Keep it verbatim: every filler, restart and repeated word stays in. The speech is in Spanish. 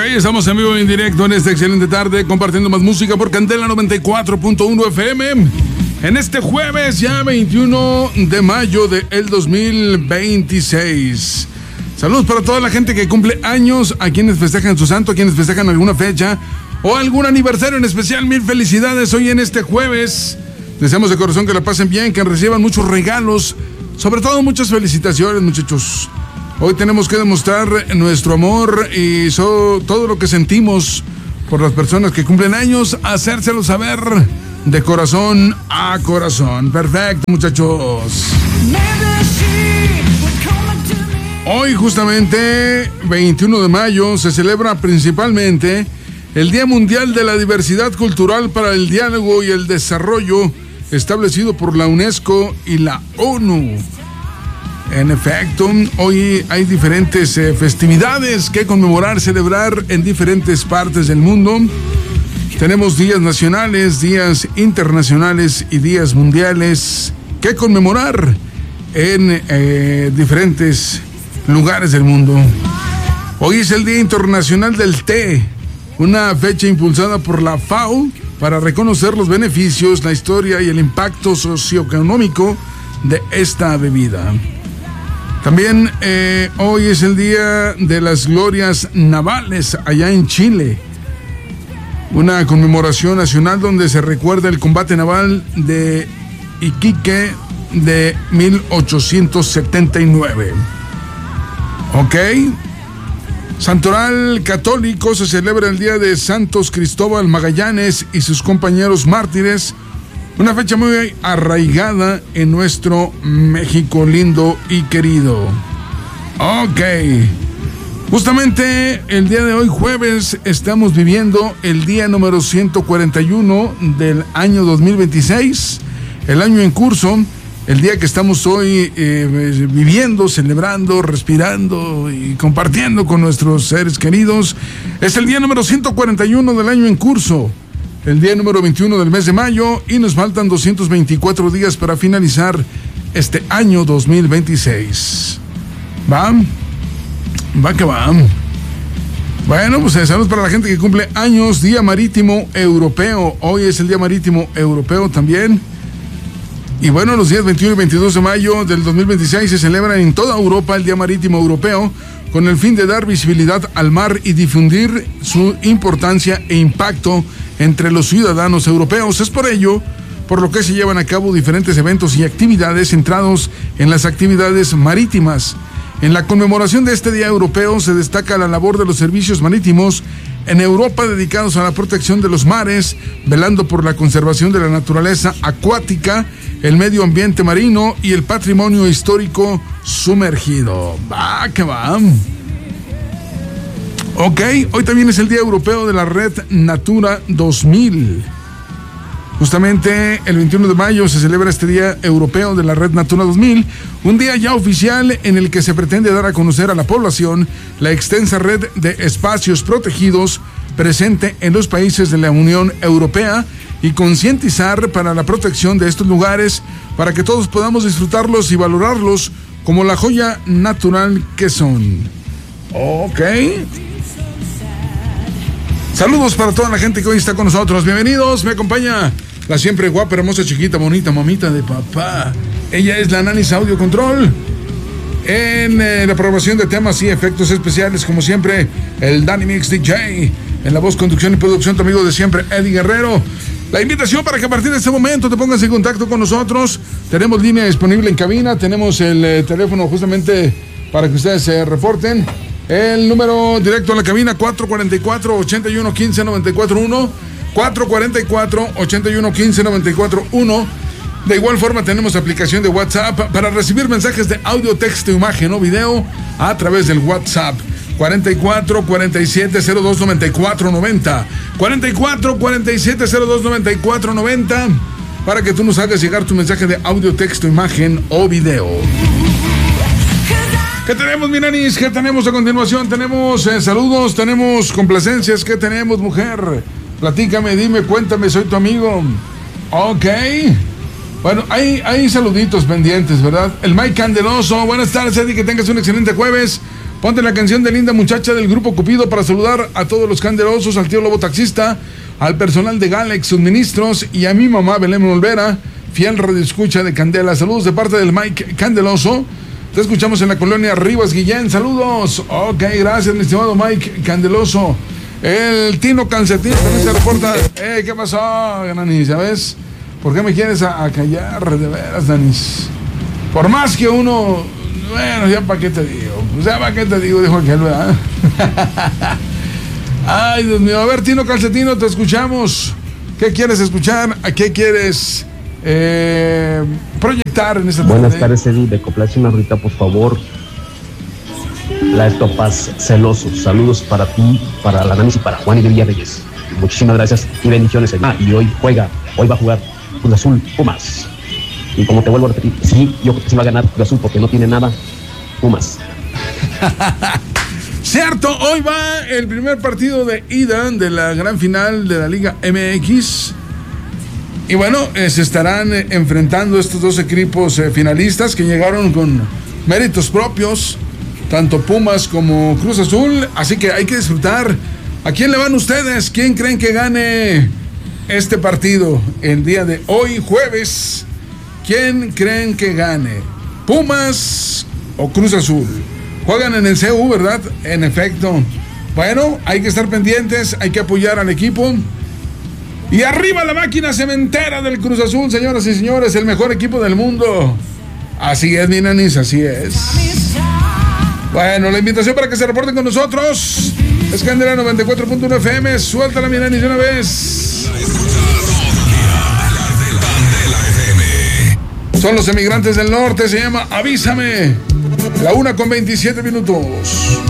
estamos en vivo y en directo en esta excelente tarde, compartiendo más música por Candela noventa y cuatro punto uno F M. En este jueves, ya veintiuno de mayo del dos mil veintiséis. Saludos para toda la gente que cumple años, a quienes festejan su santo, a quienes festejan alguna fecha o algún aniversario en especial. Mil felicidades hoy en este jueves. Deseamos de corazón que la pasen bien, que reciban muchos regalos, sobre todo muchas felicitaciones, muchachos. Hoy tenemos que demostrar nuestro amor y so, todo lo que sentimos por las personas que cumplen años, hacérselo saber de corazón a corazón. Perfecto, muchachos. Hoy, justamente, veintiuno de mayo, se celebra principalmente el Día Mundial de la Diversidad Cultural para el Diálogo y el Desarrollo, establecido por la UNESCO y la ONU. En efecto, hoy hay diferentes eh, festividades que conmemorar, celebrar en diferentes partes del mundo. Tenemos días nacionales, días internacionales y días mundiales que conmemorar en eh, diferentes lugares del mundo. Hoy es el Día Internacional del Té, una fecha impulsada por la F A O para reconocer los beneficios, la historia y el impacto socioeconómico de esta bebida. También eh, hoy es el Día de las Glorias Navales allá en Chile. Una conmemoración nacional donde se recuerda el combate naval de Iquique de mil ochocientos setenta y nueve. Ok. Santoral católico, se celebra el Día de Santos Cristóbal Magallanes y sus compañeros mártires. Una fecha muy arraigada en nuestro México lindo y querido. Ok. Justamente el día de hoy, jueves, estamos viviendo el día número ciento cuarenta y uno del año dos mil veintiséis, el año en curso, el día que estamos hoy eh, viviendo, celebrando, respirando y compartiendo con nuestros seres queridos. Es el día número ciento cuarenta y uno del año en curso, el día número veintiuno del mes de mayo, y nos faltan doscientos veinticuatro días para finalizar este año dos mil veintiséis. ¿Va? Va que va. Bueno, pues saludos para la gente que cumple años. Día Marítimo Europeo. Hoy es el Día Marítimo Europeo también. Y bueno, los días veintiuno y veintidós de mayo del dos mil veintiséis se celebran en toda Europa el Día Marítimo Europeo, con el fin de dar visibilidad al mar y difundir su importancia e impacto entre los ciudadanos europeos. Es por ello por lo que se llevan a cabo diferentes eventos y actividades centrados en las actividades marítimas. En la conmemoración de este Día Europeo se destaca la labor de los servicios marítimos en Europa dedicados a la protección de los mares, velando por la conservación de la naturaleza acuática, el medio ambiente marino y el patrimonio histórico sumergido. Va que va. Ok, hoy también es el Día Europeo de la Red Natura dos mil. Justamente el veintiuno de mayo se celebra este Día Europeo de la Red Natura dos mil, un día ya oficial en el que se pretende dar a conocer a la población la extensa red de espacios protegidos presente en los países de la Unión Europea y concientizar para la protección de estos lugares para que todos podamos disfrutarlos y valorarlos como la joya natural que son. Ok. Saludos para toda la gente que hoy está con nosotros. Bienvenidos, me acompaña la siempre guapa, hermosa, chiquita, bonita, mamita de papá. Ella es la Nanis Audio Control. En eh, la programación de temas y efectos especiales, como siempre, el Danny Mix D J. En la voz, conducción y producción, tu amigo de siempre, Eddie Guerrero. La invitación para que a partir de este momento te pongas en contacto con nosotros. Tenemos línea disponible en cabina, tenemos el eh, teléfono justamente para que ustedes se reporten. El número directo a la cabina, cuatro cuatro cuatro, ocho uno uno cinco, nueve cuatro uno. cuatro cuatro cuatro, ocho uno uno cinco, nueve cuatro uno. De igual forma tenemos aplicación de WhatsApp para recibir mensajes de audio, texto, imagen o video a través del WhatsApp. cuarenta y cuatro, cuarenta y siete, cero dos, noventa y cuatro, noventa. cuarenta y cuatro, cuarenta y siete, cero dos, noventa y cuatro, noventa. Para que tú nos hagas llegar tu mensaje de audio, texto, imagen o video. ¿Qué tenemos, mi nanis? ¿Qué tenemos a continuación? Tenemos eh, saludos, tenemos complacencias. ¿Qué tenemos, mujer? Platícame, dime, cuéntame, soy tu amigo. Ok. Bueno, hay, hay saluditos pendientes, ¿verdad? El Mike Candeloso. Buenas tardes, Eddie, que tengas un excelente jueves. Ponte la canción de Linda Muchacha del Grupo Cupido para saludar a todos los candelosos, al tío Lobo Taxista, al personal de Galex Suministros y a mi mamá Belén Olvera, fiel radioescucha de Candela. Saludos de parte del Mike Candeloso. Te escuchamos en la colonia Rivas Guillén. Saludos. Ok, gracias, mi estimado Mike Candeloso. El Tino Calcetín también se reporta. Eh, ¿qué pasó, Danis? ¿Sabes? ¿Por qué me quieres a, a callar? De veras, Danis. Por más que uno... Bueno, ya para qué te digo. O sea, para qué te digo, dijo aquel, ¿verdad? Ay, Dios mío. A ver, Tino Calcetino, te escuchamos. ¿Qué quieres escuchar? ¿A qué quieres eh, proyectar en esta tarde? Buenas tardes, Eddie. De Coplache una rita, por favor. La Estopaz Celoso. Saludos para ti, para la Danis y para Juan y de Villarreyes. Muchísimas gracias y bendiciones, Eddie. Ah, y hoy juega, hoy va a jugar Cruz Azul Pumas. Y como te vuelvo a repetir, sí, yo creo que sí va a ganar Cruz Azul porque no tiene nada Pumas. Cierto, hoy va el primer partido de ida de la gran final de la Liga M X. Y bueno, eh, se estarán eh, enfrentando estos dos equipos eh, finalistas que llegaron con méritos propios, tanto Pumas como Cruz Azul. Así que hay que disfrutar. ¿A quién le van ustedes? ¿Quién creen que gane este partido el día de hoy, jueves? ¿Quién creen que gane? ¿Pumas o Cruz Azul? Juegan en el C U, ¿verdad? En efecto. Bueno, hay que estar pendientes, hay que apoyar al equipo. Y arriba la máquina cementera del Cruz Azul, señoras y señores, el mejor equipo del mundo. Así es, mi Nanis, así es. Bueno, la invitación para que se reporten con nosotros es Candela noventa y cuatro punto uno F M. Suéltala, mi Nanis, de una vez. Son los emigrantes del norte, se llama Avísame. La una con veintisiete minutos.